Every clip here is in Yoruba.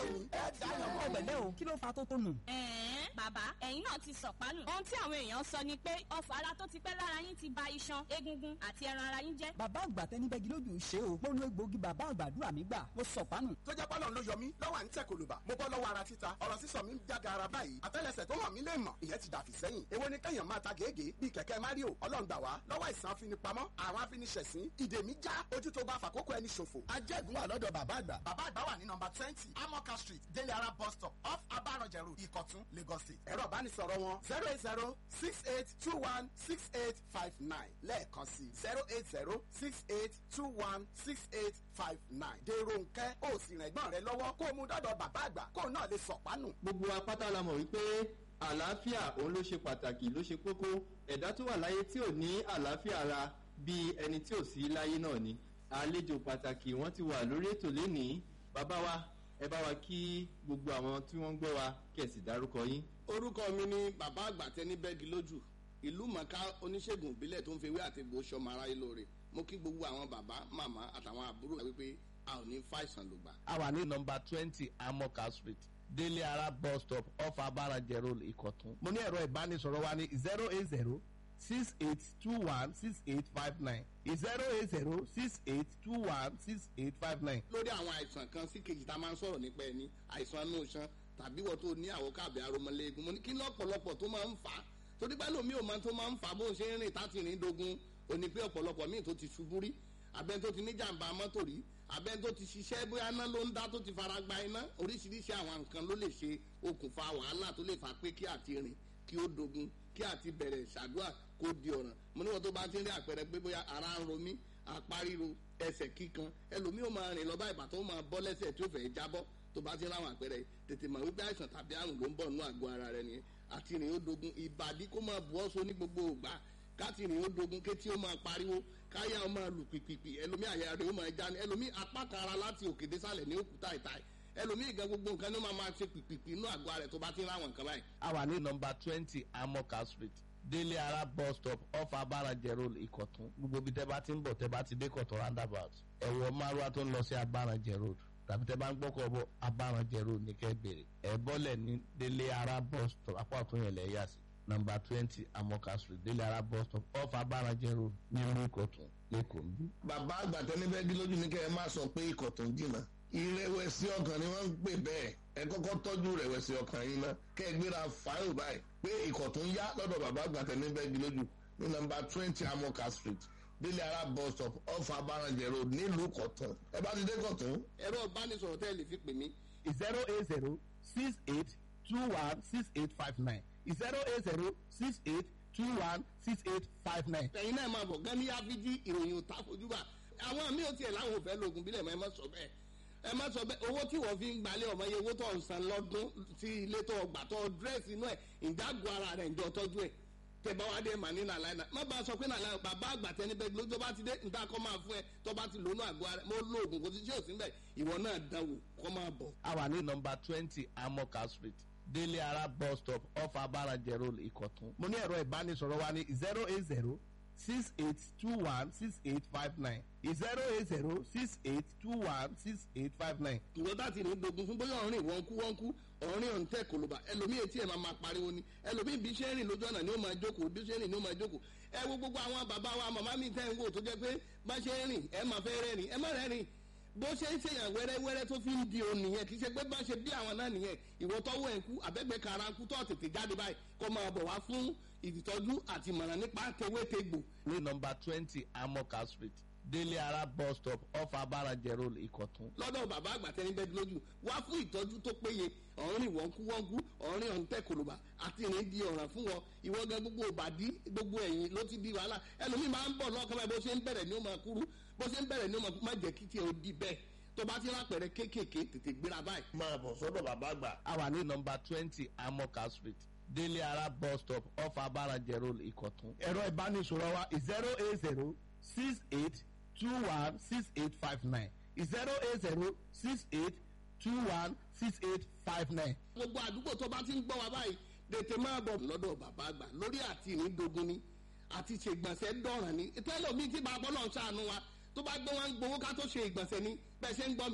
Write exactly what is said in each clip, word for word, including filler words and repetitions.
ni ẹ dáyọ̀ mọ́ ọ̀gbẹ̀lẹ̀ o kí ló fa tó tó nù. ẹ̀ẹ́n bàbá ẹ̀yin náà ti sọ̀pánù. ohun tí àwọn èèyàn sọ ni pé ọfà ara tó ti pẹ́ lára yín ti ba iṣan egungun àti ẹran ara yín jẹ́. bàbá àgbà tẹni bẹ́gi lójú ṣe o mo lo egbòogi bàbá àgbàdúrà mi gbà mo sọ̀pánù. tó jẹ́ pọ́lọ́ ló yọ mí lọ́wọ́ à ń tẹ̀ kòlùbà mo bọ́ lọ́wọ́ ara títa ọ̀rọ̀ sísọ mi ń jága ara báyìí àtẹ́lẹsẹ̀ tó hàn mí lè mọ̀ ìyẹn ti dàfí sẹ́yìn èwo ni kẹ́yàn máa ta gèégèé bíi kẹ̀kẹ́ Mario Ọlọ́run gbà wá lọ́wọ́ ìsàn afinipamọ́ àwọn afiniṣẹ̀sín ìdè mi já ojú tó bá fàkókò ẹni ṣòfò. ajẹ́gun wà lọ́dọ̀ bàbá àgbà. bàbá àgbà wà ní nọmba twenty Amoka street Délé Ara bus stop off Abaranjẹ road Ìkọ̀tún Lagos state. ẹ̀rọ ìbánisọ̀rọ̀ wọn zero eight zero six eight two one six eight five nine lẹ́ẹ̀kan sí zero eight zero six eight two one six eight five nine. dèrò nkẹ́ ó sì rìn ẹ̀gbọ́n rẹ lọ́wọ́ kó o mú dọ́dọ̀ bàbá àgbà kó o náà lè sọ̀pánù. gbogbo apáta la mọ̀ wípé àlàáfíà òun ló ṣe pàtàkì ló ṣe kókó ẹ̀dá tó wà láyé tí ò ní àlàáfíà ara bíi ẹni tí ò sí láyé náà ni. àlejò pàtàkì wọ́n ti wà lórí ètò lénìí. bàbá wa ẹ bá wa kí gbogbo àwọn tí wọ́n ń gbọ́ wa kẹ̀sì dárúkọ yín. orúkọ mi ni bàbá àgbà tẹni bẹ́gi lójú ìlú mọ̀ká oníṣègùn ìbílẹ̀ tó ń fi ewé àti egbò ṣọmọ aráyé lóore. mo kí gbogbo àwọn bàbá màmá àtàwọn àbúrò wípé a ò ní fàìsàn lògbà. a wà ní nọmba twenty Amoka street Délé Ara bus stop off Abaranjẹ road Ìkọ̀tún. mo ní ẹ̀rọ ìbánisọ̀rọ̀ wa ní zero eight zero six eight two one six eight five nine zero eight zero six eight two one six eight five nine. lórí àwọn àìsàn kan sí kejì tá a máa ń sọ̀rọ̀ nípa ẹni àìsàn inú iṣan tàbí wọ́n tó ní àwọn káàbẹ̀ aromọléegun mo ní kí lọ́pọ̀lọpọ̀ tó máa ń fà á torí pé lómi ò máa tó máa ń fà á bó ń ṣe ń rìn táti rìn dogun òní pé ọ̀pọ̀lọpọ̀ míì tó ti ṣubú rí abẹ́ni tó ti ní jàǹbá mọ́tò rí abẹ́ni tó ti ṣiṣẹ́ bóyá iná ló ń dá tó ti fara gba iná oríṣiríṣi àwọn nǹkan ló lè ṣe okùnfà wàhálà tó lè fà pé kí àti rìn kí ó dogun kí àti bẹ̀rẹ̀ ṣàdúrà kó di ọ̀ràn mo níwọ̀n tó bá ti rí àpẹẹrẹ pé bóyá ara ń ro mí apá ríro ẹsẹ̀ kíkan ẹlòmíì ó máa rìn lọ bá ìbà tó máa bọ́ lẹ́sẹ̀ tí ó fẹ́ jábọ́ tó bá ti ráwọn àpẹẹrẹ tètè mọ̀ wípé àìsàn tàbí àrùn ló ń bọ̀ nínú àgọ́ ara rẹ nìyẹn àti rìn ó dogun ìbàdí kó máa bu ọ́sọ ní gbogbo ògbà káti rìn ó dogun kétí ó máa pariwo káyà ó máa lù pìpìpì ẹlòmíì àyà rẹ̀ ó máa já ní ẹlòmíì apá kan ara láti òkè désàlẹ̀ ní òkúta ìta ẹlòmíì gan gbogbo nǹkan ní ó máa máa ṣe pìpìpì inú àgọ́ rẹ̀ tó bá ti ráwọn nǹkan báyìí. a wà ní nọmba twenty Amoka street Délé Ara bus stop off Abaranjẹ road Ìkọ̀tún gbogbo bí tẹ́ bá ti ń bọ̀ tẹ́ bá ti dé Ìkọ̀tún roundabout ẹ̀wọ̀ márùwá tó ń lọ sí Abaranjẹ road tàbí tẹ́ bá ń gbọ́kọ̀ bọ̀ Abaranjẹ road ní kẹ́ bèrè ẹ̀ bọ́lẹ̀ ní Délé Ara bus stop apá ọ̀tún yẹn lẹ̀ yà sí nọmba twenty Amoka street Délé Ara bus stop off Abaranjẹ road ní ìlú Ìkọ̀tún lẹ́kọ̀ọ́ ń bí. bàbá àgbà tẹni bẹ́gi lójú ní kẹ́ ẹ má sọ pé Ìkọ̀tún jìnnà ìrẹ̀wẹ̀sì ọkàn ni wọ́n ń pè bẹ́ẹ̀ ẹ kọ́kọ́ tọ́jú ìrẹ̀wẹ̀sì ọkàn yín ná kẹ́ ẹ gbéra fáìlì báyìí pé Ìkọ̀tún yá lọ́dọ̀ bàbá àgbà tẹni bẹ́gi lójú ní nọmba twenty Amoka street Délé Ara bus stop off Abaranjẹ road nílùú Ìkọ̀tún ẹ bá ti dé Ìkọ̀tún. ẹ̀rọ ìbánisọ̀rọ̀ tẹ́ ẹ lè fi pè mí. zero eight zero six eight two one six eight five nine zero eight zero six eight two one six eight five nine. ẹ̀yin náà máa bọ̀ gan ní áfíjí ìròyìn òtá fojúbà àwọn mi ò tiẹ̀ láwọn ò fẹ́ lóògùn bílẹ̀ mọ́ ẹ má sọ bẹ́ẹ̀ ẹ má sọ bẹ́ẹ̀ owó tí wọ́n fi ń gbalẹ̀ ọmọ yẹn owó tó ń san lọ́dún sí ilé tó gbà tó dírẹ́sì inú ẹ̀ ìjágun ara rẹ̀ ǹjọ́ tọ́jú ẹ̀ tẹ̀bá wa dé mà ní nàlá iná má bàa sọ pé nàlá bàbá àgbà tẹni bẹ́ẹ̀ ló tó bá ti dé níta kọ́ máa fún ẹ tó bá ti lónú àgọ́ ara mo lóògùn kò sí tí ò sí bẹ́ẹ̀ ìwọ náà dánwò kọ́ máa bọ̀. a wà ní nọmba twenty Amoka street Délé Ara bus stop off Abaranjẹ road Ìkọ̀tún. mo ní ẹ̀rọ ìbánisọ̀rọ̀ wa ní zero eight zero six eight two one six eight five nine zero eight zero six eight two one six eight five nine. ìwọ bá ti ní dogun fún bóyá ọ̀rìn wọ́n kú wọ́n kú ọ̀rìn ọ̀ǹtẹ̀ kòlóbà ẹlòmíì etí ẹ̀ máa máa pariwo ni ẹlòmíì bí ṣe ń rìn lójú ọ̀nà ni ó máa jókòó bí ṣe ń rìn ni ó máa jókòó ẹ wo gbogbo àwọn bàbá wa màmá mi tẹ́ ń wò tó jẹ́ pé bá ṣe ń rìn ẹ máa fẹ́ rẹ́rìn ẹ má rẹ́rìn bó ṣe ń ṣèyàn wẹ́rẹ́wẹ́rẹ́ tó fi ń di òun nìyẹn kì í ṣe pé bá ṣe bí àwọn náà nìyẹn ìwọ tọ́wọ́ ẹ̀ ń kú àbẹ́gbẹ́ kara ń kú tó tètè jáde báyìí kó máa bọ̀ wá fún ìtọ́jú àti ìmọ̀ràn nípa tewétegbò. ní nọmba twenty Amoka street Délé Ara bus stop off Abaranjẹ road Ìkọ̀tún. lọ́dọ̀ bàbá àgbà tẹni bẹ́ẹ̀ lójú wá fún ìtọ́jú tó péye ọ̀rìn wọ́nkú wọ́nkú ọ̀rìn ọ̀ǹtẹ̀ kòlòbà àti ìrìn di ọ̀ràn fún wọn ìwọ gan gbogbo òbàdí gbogbo ẹ̀yìn ló ti di wàhálà ẹlòmíì máa ń bọ̀ lọ́kàn báyìí bó ṣe ń bẹ̀rẹ̀ ni ó máa kúrú bó ṣe ń bẹ̀rẹ̀ ni ó máa má jẹ́ kí tiẹ̀ ó di bẹ́ẹ̀ tó bá ti rápẹ̀rẹ̀ kéékèèké tètè gbéra báyìí. máa bọ̀ sọ́dọ̀ bàbá àgbà. a wà ní nọmba twenty Amoka street Délé Ara bus stop off Abaranjẹ road Ìkọ̀tún. ẹ̀rọ ìbánisọ̀rọ̀ wa zero eight zero six eight two one six eight five nine zero eight zero six eight two one six eight five nine. gbogbo àdúgbò tó bá ti ń gbọ́ wa báyìí tètè máa bọ̀ lọ́dọ̀ bàbá àgbà lórí àti ìrìndogun ni àti ṣègbọ̀nsẹ̀ dọ̀ràn ni tẹ́lẹ̀ mi ti bá bọ́lọ̀ ṣàánú wa tó bá gbé wọn gbowó ká tó ṣe ìgbọ̀nsẹ̀ ni bẹ́ẹ̀ ṣe ń gbọ́ mi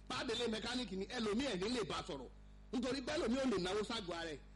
pàdélé mẹkáníìkì ni ẹlòmíì ẹ̀ ní lè bá sọ̀rọ̀ nítorí pé ẹlòmíì ò lè náwó ságọ́ ara ẹ̀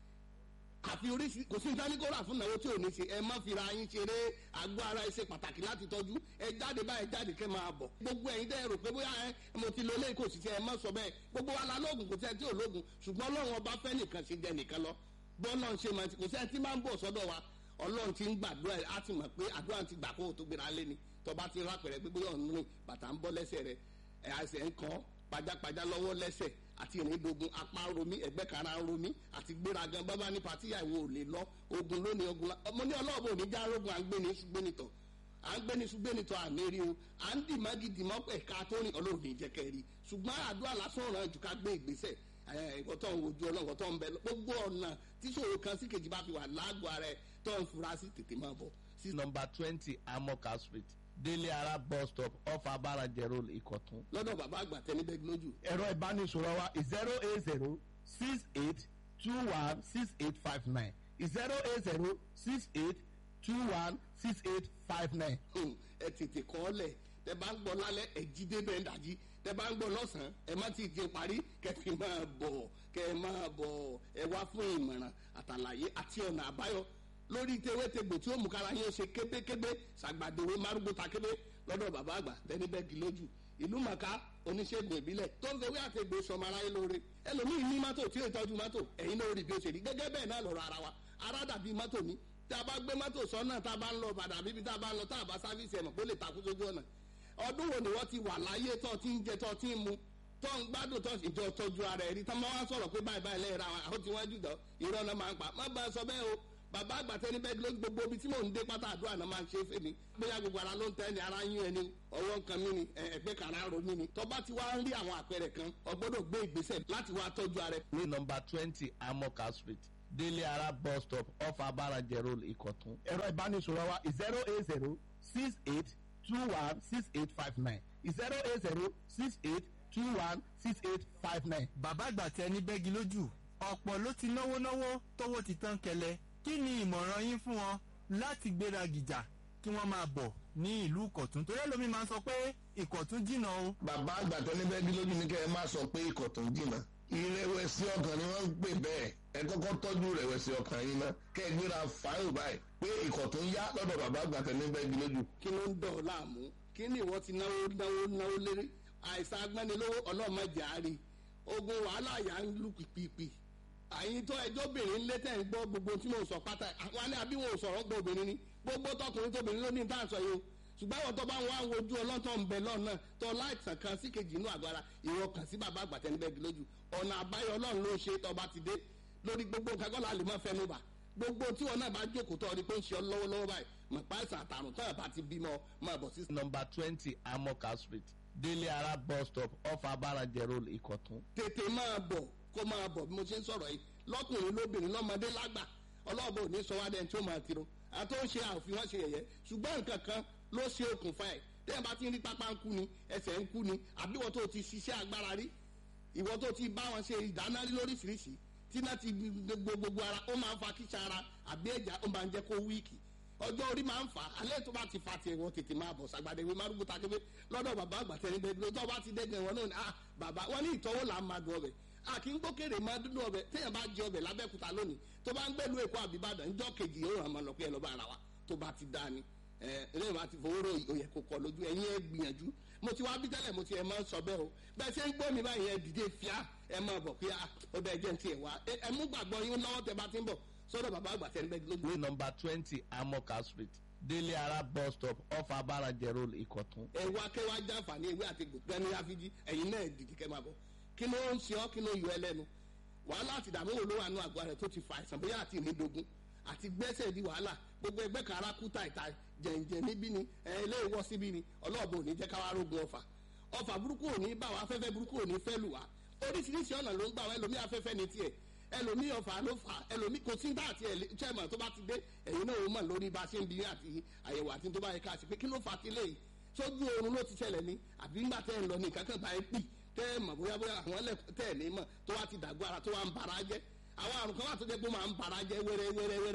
àfi oríṣi kò sí nítorí kó rà fún ìnáwó tí ò ní ṣe ẹ má fira yín ṣeré àgọ́ ara ẹ ṣe pàtàkì láti tọ́jú ẹ jáde báyìí jáde kẹ́ máa bọ̀ gbogbo ẹ̀yin dẹ́ rò pé bóyá ẹ mo ti lo eléyìí kò sì ṣe ẹ má sọ bẹ́ẹ̀ gbogbo wa la lóògùn kò sí ẹ tí ò lóògùn ṣùgbọ́n ọlọ́run ọba fẹ́ nìkan ṣe jẹ nìkan lọ bọ́ọ̀lọ́ ń ṣe máa ti kò sí ẹ tí máa ń bọ̀ sọ́dọ̀ wa ọlọ́run ti ń gbàdúrà á ti mọ̀ pé àdúrà ti gbà kó o tó gbéra lé ni tọba ti rápẹ̀rẹ̀ pé bóyá ọ̀nù rìn bàtà ń bọ́ lẹ́sẹ̀ rẹ̀ ẹ̀ àṣẹ ń kọ́ pajápajá lọ́wọ́ lẹ́sẹ̀ àti ìrìndògùn apá romi ẹgbẹ́ kara romi àti gbéragan bábá ní patíyà ìwò ò lè lọ ogun lónìí ogun la ọmọ ní ọlọ́ọ̀bù òní já rogun à ń gbé ní ṣùgbẹ́nitọ̀ à ń gbé ní ṣùgbẹ́nitọ̀ àmì rí o à ń dì má gidi mọ́ ẹ̀ka tó rìn ọlọ́run ní jẹ́kẹ́ rí ṣùgbọ́n àdúrà lásán ràn jù ká gbé ìgbésẹ̀ ẹ̀kọ́ tó ń wojú ọlọ́run tó ń bẹ gbogbo ọ̀nà tíṣòro kan sí kejì bá fi wà lágọ̀ọ́ ara ẹ̀ tó ń fura sí tètè máa bọ̀. number twenty amoka street délé ara bus stop off abarajẹ road ìkọ̀tún. lọ́dọ̀ bàbá àgbà tẹni bẹ́ẹ̀ lójú. ẹ̀rọ ìbánisọ̀rọ̀ wa zero eight zero six eight two one six eight five nine zero eight zero six eight two one six eight five nine. ẹ tètè kọ́ ọ lẹ̀ tẹ bá ń gbọ́ lálẹ́ ẹ jí débẹ̀ ń dàjí tẹ bá ń gbọ́ lọ́sàn-án ẹ má ti jẹ parí kẹfì máa bọ̀ kẹ máa bọ̀ ẹ wá fún ìmọ̀ràn àtàlàyé àti ọ̀nà àbáyọ lórí tewétegbò tí ó mú kára yín ṣe kébékébé ṣàgbàdéwé márùgbó takébé lọ́dọ̀ bàbá àgbà tẹni bẹ́ẹ̀gì lójú ìlú màkà oníṣègùn ìbílẹ̀ tó ń fewé àtẹ̀gbò sọmọ aráyé lóore ẹlòmíín ní mọ́tò tí ó tọ́jú mọ́tò ẹ̀yin náà rí bí ó ṣe rí gẹ́gẹ́ bẹ́ẹ̀ náà lọ́rọ̀ ara wa ara dàbí mọ́tò ní tí a bá gbé mọ́tò sọ́nà tá a bá ń lọ bàdà bíbí tá a bá ń lọ tá a bá sáfíìsì ẹ̀mọ̀ pé ó lè takú sójú ọ̀nà ọdún wo ni wọ́n ti wà láyé tó ti ń jẹ tó ti ń mu tó ń gbádùn tó ìjọ tọ́jú ara ẹ̀rí tó máa wá sọ̀rọ̀ pé báyìí báyìí lẹ́yìn ra àwọn tí wọ́n jù dán irọ́ náà máa ń pa má bá a sọ bẹ́ẹ̀ o bàbá àgbàtẹ́ ní bẹ́ẹ̀ ló gbogbo ibi tí mò ń dé pátá àdúrà náà máa ń ṣe é fèmí bóyá gbogbo ara ló ń tẹ́ ni ara yín ẹni ọwọ́ nǹkan mi ni ẹgbẹ́ kan ara ro mi ni tó bá ti wá ń rí àwọn àpẹẹrẹ kan o gbọ́dọ̀ gbé ìgbésẹ̀ láti wá tọ́jú ara ẹ. ní nọ́mbà twenty amoka street délé ara bus stop off abarajẹ road ìkọ̀tún. ẹ̀rọ ìbánisọ̀rọ̀ wa zero eight zero six eight two one six eight five nine zero eight zero six eight two one six eight five nine. bàbá àgbàtẹ́ ní bẹ́gi lójú ọ̀pọ̀ ló ti náwó náwó tówó ti tán kẹlẹ́ kí ni ìmọ̀ràn yín fún wọn láti gbéra gìjà kí wọ́n máa bọ̀ ní ìlú ìkọ̀tún torí ẹlòmíì máa ń sọ pé ìkọ̀tún jìnnà o. bàbá àgbàtọ́ níbẹ̀ bí lójú ni kẹ́ ẹ má sọ pé ìkọ̀tún jìnnà ìrẹ̀wẹ̀sì ọkàn ni wọ́n ń pè bẹ́ẹ̀ ẹ kọ́kọ́ tọ́jú ìrẹ̀wẹ̀sì ọkàn yín náà kẹ́ ẹ gbéra fáyọ̀ báyìí pé ìkọ̀tún yá lọ́dọ̀ bàbá àgbàtọ́ níbẹ̀ bí lójú. kí ló ń dọ̀ ọ́ láàmú kí ni ìwọ ti náwó náwó náwó lérí àìsàn agbánilówó ọlọ́mọdé àárí ogun wàhálà yà ń lù pìpìpì àyìn tó ẹjọ́ obìnrin ńlẹ́ tẹ̀ ń gbọ́ gbogbo tí mo sọ pátá àwọn alẹ́ àbí wọn ò sọ̀rọ̀ gbọ́ obìnrin ni gbogbo tọkùnrin tóbìnrin ló ní tá à ń sọ yìí o ṣùgbọ́n àwọn tó bá ń wá wojú ọlọ́tọ̀ ń bẹ lọ́nà tó láìsàn kan sí kejì inú àgọ́ ara ìwọ kàn sí bàbá àgbàtẹ́ níbẹ̀ lójú ọ̀nà àbáyọ ọlọ́run ló ń ṣe tó bá ti dé lórí gbogbo nǹkan kọ́lá lè má fẹnu bà gbogbo tí wọn náà bá jókòó tó ọdí pé ń ṣe ọ lọ́wọ́lọ́wọ́ báyìí mọ̀ páìsàn àtàrùn tó bá ti bímọ máa bọ̀ sí. nọ́mbà twenty amoka street délé ara bus stop off abarajẹ road ìkọ̀tún. tètè máa bọ̀ kó máa bọ̀ bí mo ṣe ń sọ̀rọ̀ yìí lọ́kùnrin lóbìnrin lọ́mọdé lágbà ọlọ́ọ̀bọ ò ní sọ wá dẹ́n tí ó máa tiro àti ó ń ṣe àfihàn wọn ṣe yẹ̀yẹ́ ṣùgbọ́n nǹkan kan ló ṣe okùnfà ẹ̀ tẹ́yìn bá ti ń rí pápá ń kú ni ẹsẹ̀ ń kú ni àbí ìwọ tó ti ṣiṣẹ́ agbára rí ìwọ tó ti bá wọn ṣe ìdáná rí lóríṣiríṣi tí náà ti gbogbo gbogbo ara ó máa ń fa kíṣà ara àbí ẹ̀já ó máa ń jẹ́ kó wíìkì ọjọ́ orí máa ń fà á alẹ́ tó bá ti fa tiẹ̀ wọ́n tètè máa bọ̀ sàgbàdé ìwé márùn ta kébé lọ́dọ̀ bàbá àgbàtẹ́ níbẹ̀ ló tọ́ bá ti dẹ́gẹ̀ wọn náà ni ah bàbá wọn ní ìtọ́wò là ń máa dùn ọbẹ̀ a kì í gbókèrè máa dúdú ọbẹ̀ téèyàn bá jẹ ọbẹ̀ lábẹ́kúta lónìí tó bá ń gbẹ́lu èkó àbíbàdàn ńjọ́ kejì yóò hàn máa lọ pé ẹ lọ́ bá ara wa tó bá ti dá ni ẹ ẹlẹ́yìn bá ti fowó rò òyẹ̀ kò kọ lójú ẹ̀yin ẹ gbìyànjú mo ti wá bí tẹ́lẹ̀ mo ti ẹ̀ máa ń sọ bẹ́ẹ̀ o bẹ́ẹ̀ ṣe ń gbọ́ mi báyìí ẹ dìde fíà ẹ máa bọ̀ pé ó bẹ́ẹ̀ jẹ́ ti ẹ̀ wá ẹ mú gbàgbọ́ yín lọ́wọ́ tẹ bá ti ń bọ̀ sọ́dọ̀ bàbá àgbà tẹ́ ń bẹ́ẹ̀ lójú. ní nọ́mbà twenty amoka street délé ara bus stop off abarajẹ road ìkọ̀tún. ẹ wá kẹ́ wá jàǹfààní ewé àti gbòǹgbẹ́ ní àfíjí ẹ̀yin náà dìde kẹ́ máa bọ̀ kí ló ń ṣe ọ́ kí ló yọ ẹ lẹ́nu wàhálà àti ìdààmú wo ló wà nù àgọ́ rẹ̀ tó ti fa àìsàn bóyá àti ìrìndògún àti gbẹ́sẹ̀ di wàhálà gbogbo ẹgbẹ́ kan ara kú tàìtà jẹ̀ǹjẹ̀ níbí ni ilé ìwọ́ síbí ni ọlọ́ọ̀bù ò ní jẹ́ káwá rógun ọ̀fà ọ̀fà burúkú ò ní bá wa afẹ́fẹ́ burúkú ò ní fẹ́ lù wá oríṣiríṣi ọ̀nà ló ń gbà wá ẹlòmí afẹ́fẹ́ ní tiẹ̀ ẹlòmí ọ̀fà ló fà ẹlòmí kò sí dá àti ẹ̀lẹ́tẹ̀mọ̀ tó bá ti dé ẹ̀yin náà ó mọ̀ lórí bá a ṣe ń bi àti àyẹ̀wò àti tó bá yẹ ká ṣe pé kí ló fà á ti lé yìí sójú oorun ló ti ṣẹlẹ̀ ní àbí ńgbà tẹ́ ẹ̀ ń lọ ní ìkákan bá ẹ pì tẹ́ ẹ mọ̀ bóyá bóyá àwọn ẹlẹ́kùn tẹ́ ẹ̀ ní mọ̀ tó wá ti dàgbọ́ ara tó wá ń bara jẹ́ àwọn àrùn kan wà tó jẹ́ pé ó máa ń bara jẹ́ wẹ́rẹ́ wẹ́rẹ́ wẹ́rẹ́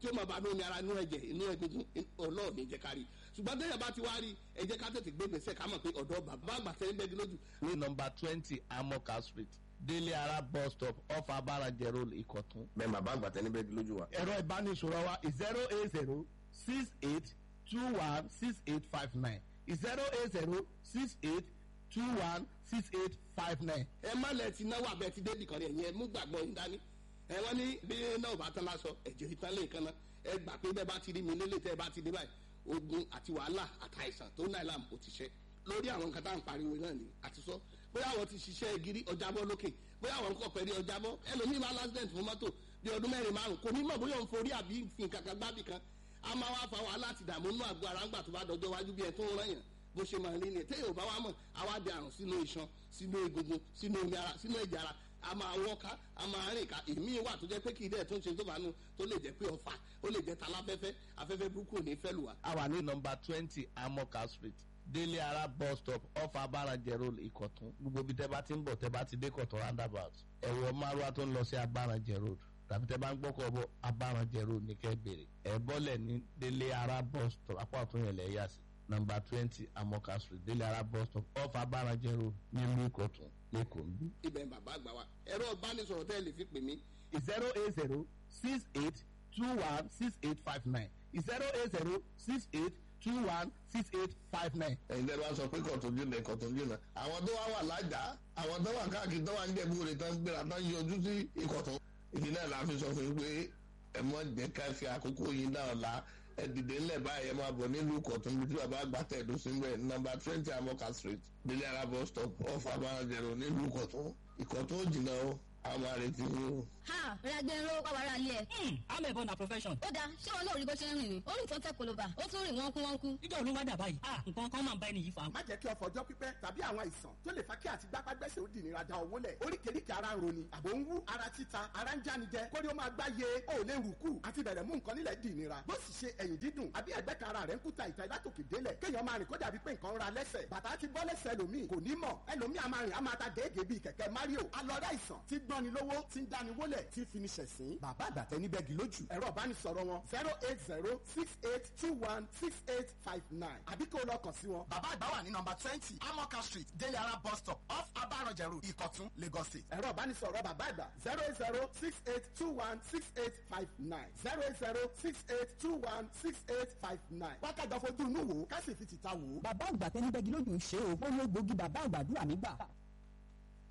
tí ó máa bá lómi ara inú ẹ̀jẹ̀ inú egungun ọlọ́ọ̀ ní jẹ́ ká rí ṣùgbọ́n tẹ́yà bá ti wá rí ẹ jẹ́ ká tètè gbé gbèsè ká mọ̀ pé ọ̀dọ́ bàbá àgbà tẹ́lẹ̀ bẹ́ẹ̀ lójú. ní nọmba twenty amoka street délé ara bus stop off abarajẹ road ìkọ̀tún. bẹ́ẹ̀ bàbá àgbà tẹ́lẹ̀ bẹ́ẹ̀ lójú wa. ẹ̀rọ ìbánisọ̀rọ̀ wa zero eight zero six eight two one six eight five nine zero eight zero six eight two one six eight five nine. ẹ má lẹ ti náwó abẹ ti débì kan yẹn ẹ mú gbàgbọ́ yín dání ẹ wọ́n ní bí náà bá tán lásọ ẹ̀jẹ̀ ìtàn lè kan náà ẹ gbà pé bẹ́ẹ̀ bá ti rí mi nílé tẹ́ ẹ bá ti dé báyìí ogun àti wàhálà àtàìsàn tó náà làm ó ti ṣe lórí àwọn nǹkan tá à ń pariwo náà ni àti sọ bóyá àwọn ti ṣiṣẹ́ gírí ọjàbọ́ lókè bóyá àwọn nǹkan pẹ̀lú ọjàbọ́ ẹlòmíì máa lásìdẹ̀ǹt fún mọ́tò bí ọdún mẹ́rin márùn kò ní mọ̀ bóyá òun forí àbí fi nǹkan kan gbábì kan a máa wá fa wàhálà àti ìdààmú inú àgọ́ ara ńgbà tó bá dọjọ́ wájú bí ẹ tó ń rán yàn bó ṣe máa rí ni téèyàn ò bá wá mọ̀ àwa di àrùn sínú iṣan sínú egungun sínú omi ara sínú ẹ̀jẹ̀ ara a máa wọ́ká a máa rìn ká èmi wà tó jẹ́ pé kì í dẹ̀ tó ń ṣe tó bá nù tó lè jẹ́ pé ọ̀fà ó lè jẹ́ taláfẹ́fẹ́ afẹ́fẹ́ burúkú ò ní fẹ́ lù wá. a wà ní nọmba twenty amoka street délé ara bus stop off abarajẹ road ìkọ̀tún gbogbo ibi tẹ́ bá ti ń bọ̀ tẹ́ bá ti dé kọ̀tún roundabout ẹ̀wọ̀ márùwá tó ń lọ sí abarajẹ road tàbí tẹ́ bá ń gbọ́kọ̀ bọ̀ abarajẹ road ní kẹ́ bèrè ẹ̀ bọ́lẹ̀ ní délé ara bus stop apá ọ̀tún yẹn lẹ̀ yà sí nọmba twenty amoka street délé ara bus stop off abarajẹ road nílùú ìkọ̀tún lẹ́kọ̀ọ́ ń bí. ibẹ̀ bàbá àgbà wa ẹ̀rọ ìbánisọ̀rọ̀ tẹ́ ẹ lè fi pè mí zero eight zero six eight two one six eight five nine zero eight zero six eight two one six eight five nine. ẹ̀yin tẹ́ bá sọ pé kọ̀tún jìnnà kọ̀tún jìnnà àwọn tó wá wà lájà àwọn tó wà káàkiri tó wà ń jẹ̀bú rẹ̀ tó ń gbéra tó ń yọjú sí ìkọ̀tún. ìdí náà la fi sọ fún yín pé ẹ mọ̀ jẹ́ ká fi àkókò yìí náà la ẹ dìde ńlẹ̀ báyìí ẹ máa bọ̀ nílùú kọ̀tún bí tí bàbá àgbà tẹ̀ ẹ̀dùn sí mbẹ̀ nọ́mbà twenty amoka street délé ara bus stop off abarajẹ̀rò nílùú kọ̀tún ìkọ̀tún ò jìnnà o àwọn àrètí o. ha ragbẹ̀rún wàwàrà ilé ẹ̀. I'm a born na profession. ó dáa ṣé wọn náà rí bó ṣe ń rìn ni ó rìn tó tẹ koloba ó tún rìn wọ́nkú wọ́nkú. níjọ́ olúwa dà báyìí ah nǹkan kan máa ń bá ẹni yìí fa. má jẹ́ kí ọ̀fọ̀ ọjọ́ pípẹ́ tàbí àwọn àìsàn tó lè fa kí àti gbápágbẹ́sẹ̀ ó di ìnira da owó lẹ̀ oríkèéríkèé ara ń roni àbò ń wú ara títa ara ń jánijẹ kórí ó máa gbáyé ó lè rùkú àti bẹ̀rẹ̀ mú nǹkan nílẹ̀ di ìnira bó sì ṣe ẹ̀yìn dídùn àbí ẹ̀gbẹ́ kan ara rẹ̀ ń kúta ìta látòkè délẹ̀ kéèyàn máa rìn kó dàbí pé nǹkan ń ra lẹ́sẹ̀ bàtà ti bọ́ lẹ́sẹ̀ ẹlòmíì kò ní mọ̀ ẹlòmíì a máa rìn a máa ta gèégèé bíi kẹ̀kẹ́ Mario alọ́dá ìsàn tí gbọ́ni lówó tí ń dáni wólẹ̀ tí fi ni ṣẹ̀sín bàbá àgbàtẹ́ níbẹ̀ gì lójú ẹ̀rọ ìbánisọ̀rọ̀ wọn zero eight zero six eight two one six eight five nine àbí kó lọ kàn sí wọn. bàbá àgbà wà ní nọmba twenty amoka street deliara bus stop off abarajẹ road ìkọ̀tún Lagos State. ẹ̀rọ ìbánisọ̀rọ̀ bàbá àgbà zero eight zero six eight two one six eight five nine zero eight zero six eight two one six eight five nine. wákàtí ọ̀fojú inú wo ká sì fi tìta wò. bàbá àgbà tẹni bẹ́gi lójú ń ṣe o ó ló gbòógì bàbá àgbàdúrà mi gbà.